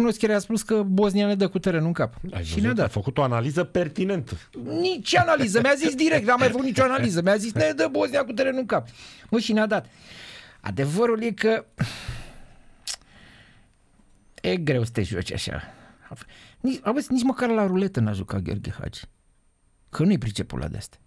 Oschere a spus că Bosnia ne dă cu terenul în cap. Și ne-a dat. A făcut o analiză pertinentă. Nici analiză, mi-a zis direct, n-am mai făcut nicio analiză. Mi-a zis, ne dă Bosnia cu terenul în cap. Mă, și ne-a dat. Adevărul e că e greu să te joci așa. Nici măcar la ruletă n-a jucat Gheorghe Hagi. Că nu-i priceput la de-astea.